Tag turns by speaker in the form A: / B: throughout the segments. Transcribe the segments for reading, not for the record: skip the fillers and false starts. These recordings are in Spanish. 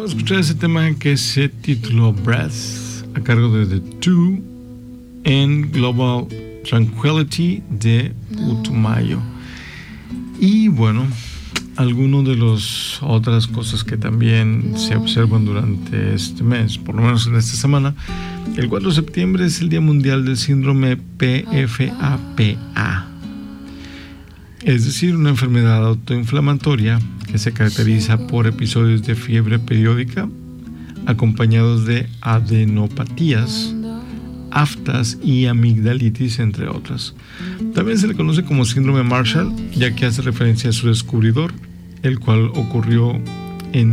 A: Acabo de escuchar ese tema que se tituló Breath, a cargo de The Two, en Global Tranquility de Putumayo. Y bueno, algunas de las otras cosas que también se observan durante este mes, por lo menos en esta semana. El 4 de septiembre es el Día Mundial del Síndrome PFAPA, es decir, una enfermedad autoinflamatoria que se caracteriza por episodios de fiebre periódica acompañados de adenopatías, aftas y amigdalitis, entre otras. También se le conoce como síndrome Marshall, ya que hace referencia a su descubridor, el cual ocurrió en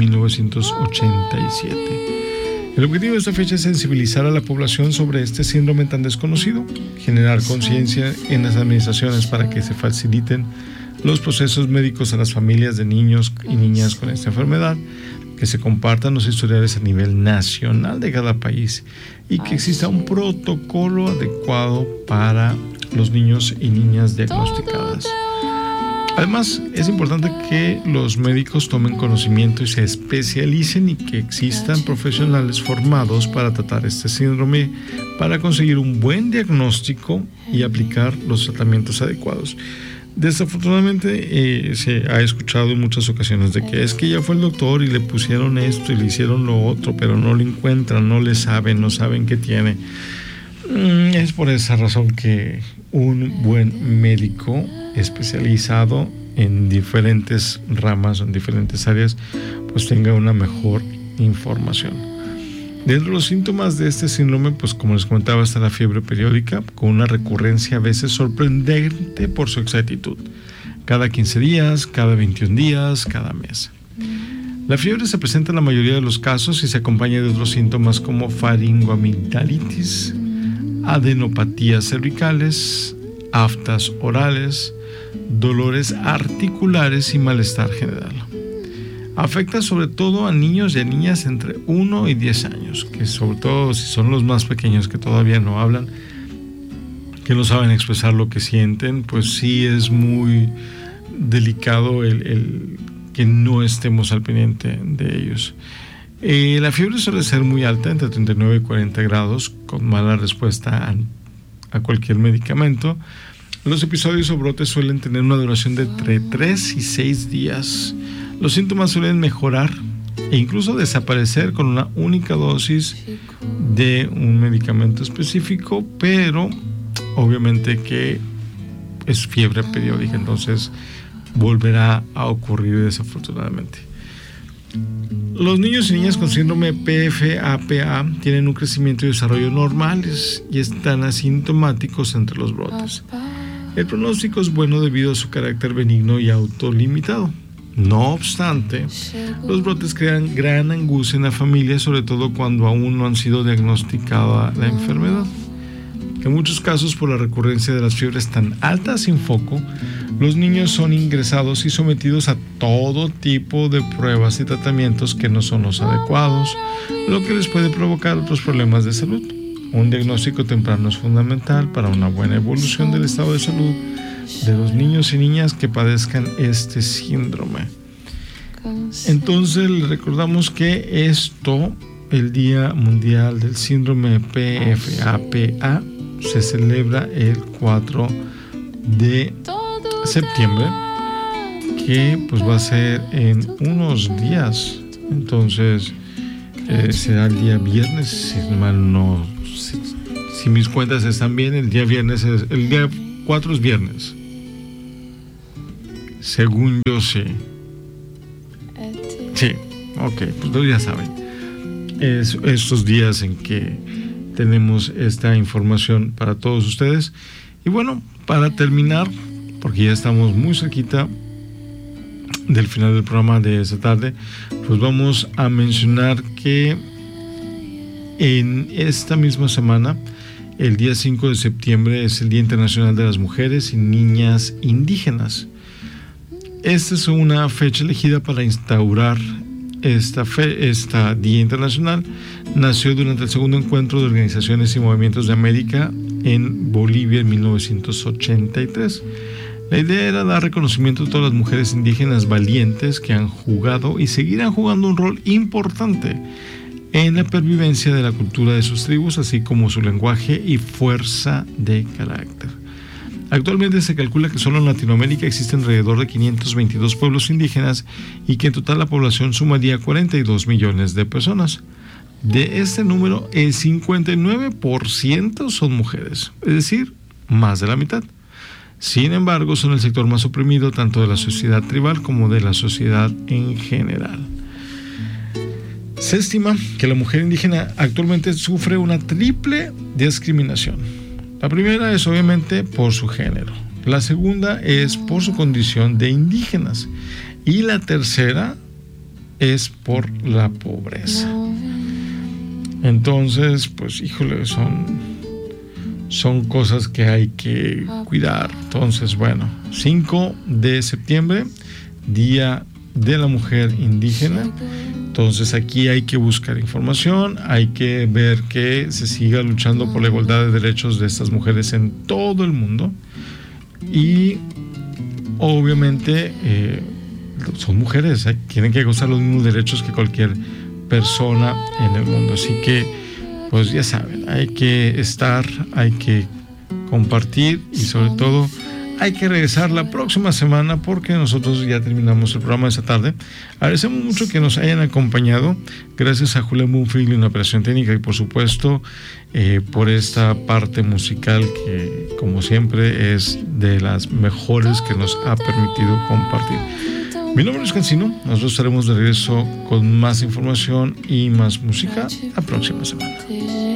A: 1987. El objetivo de esta fecha es sensibilizar a la población sobre este síndrome tan desconocido, generar conciencia en las administraciones para que se faciliten los procesos médicos a las familias de niños y niñas con esta enfermedad, que se compartan los historiales a nivel nacional de cada país y que exista un protocolo adecuado para los niños y niñas diagnosticadas. Además, es importante que los médicos tomen conocimiento y se especialicen y que existan profesionales formados para tratar este síndrome, para conseguir un buen diagnóstico y aplicar los tratamientos adecuados. Desafortunadamente se ha escuchado en muchas ocasiones de que es que ya fue el doctor y le pusieron esto y le hicieron lo otro, pero no lo encuentran, no le saben, no saben qué tiene. Es por esa razón que un buen médico especializado en diferentes ramas, en diferentes áreas, pues tenga una mejor información. Dentro de los síntomas de este síndrome, pues como les comentaba, está la fiebre periódica, con una recurrencia a veces sorprendente por su exactitud. Cada 15 días, cada 21 días, cada mes. La fiebre se presenta en la mayoría de los casos y se acompaña de otros síntomas como faringoamigdalitis, adenopatías cervicales, aftas orales, dolores articulares y malestar general. Afecta sobre todo a niños y a niñas entre 1 y 10 años, que sobre todo si son los más pequeños que todavía no hablan, que no saben expresar lo que sienten, pues sí es muy delicado el que no estemos al pendiente de ellos. La fiebre suele ser muy alta, entre 39 y 40 grados, con mala respuesta a cualquier medicamento. Los episodios o brotes suelen tener una duración de entre 3 y 6 días. Los síntomas suelen mejorar e incluso desaparecer con una única dosis de un medicamento específico, pero obviamente que es fiebre periódica, entonces volverá a ocurrir desafortunadamente. Los niños y niñas con síndrome PFAPA tienen un crecimiento y desarrollo normales y están asintomáticos entre los brotes. El pronóstico es bueno debido a su carácter benigno y autolimitado. No obstante, los brotes crean gran angustia en la familia, sobre todo cuando aún no han sido diagnosticada la enfermedad. En muchos casos, por la recurrencia de las fiebres tan altas sin foco, los niños son ingresados y sometidos a todo tipo de pruebas y tratamientos que no son los adecuados, lo que les puede provocar otros problemas de salud. Un diagnóstico temprano es fundamental para una buena evolución del estado de salud de los niños y niñas que padezcan este síndrome. Entonces les recordamos que el Día Mundial del Síndrome PFAPA, se celebra el 4 de septiembre, que pues va a ser en unos días. Entonces será el día viernes, si mis cuentas están bien, el día 4 es viernes, según yo sé. Sí, ok, pues ya saben, estos días en que tenemos esta información para todos ustedes. Y bueno, para terminar, porque ya estamos muy cerquita del final del programa de esta tarde, pues vamos a mencionar que en esta misma semana, el día 5 de septiembre, es el Día Internacional de las Mujeres y Niñas Indígenas. Esta es una fecha elegida para instaurar esta Día Internacional. Nació durante el segundo encuentro de organizaciones y movimientos de América en Bolivia en 1983. La idea era dar reconocimiento a todas las mujeres indígenas valientes que han jugado y seguirán jugando un rol importante en la pervivencia de la cultura de sus tribus, así como su lenguaje y fuerza de carácter. Actualmente se calcula que solo en Latinoamérica existen alrededor de 522 pueblos indígenas y que en total la población sumaría 42 millones de personas. De este número, el 59% son mujeres, es decir, más de la mitad. Sin embargo, son el sector más oprimido tanto de la sociedad tribal como de la sociedad en general. Se estima que la mujer indígena actualmente sufre una triple discriminación. La primera es obviamente por su género, la segunda es por su condición de indígenas y la tercera es por la pobreza. Entonces, pues híjole, son cosas que hay que cuidar. Entonces, bueno, 5 de septiembre, Día de la Mujer Indígena. Entonces aquí hay que buscar información, hay que ver que se siga luchando por la igualdad de derechos de estas mujeres en todo el mundo. Y obviamente son mujeres, tienen que gozar los mismos derechos que cualquier persona en el mundo. Así que, pues ya saben, hay que estar, hay que compartir y sobre todo hay que regresar la próxima semana porque nosotros ya terminamos el programa de esta tarde. Agradecemos mucho que nos hayan acompañado. Gracias a Julián Bunfield en la operación técnica y por supuesto por esta parte musical que como siempre es de las mejores que nos ha permitido compartir. Mi nombre es Cancino. Nosotros estaremos de regreso con más información y más música la próxima semana.